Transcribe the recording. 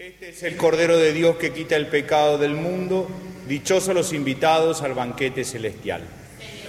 Este es el Cordero de Dios que quita el pecado del mundo. Dichosos los invitados al banquete celestial.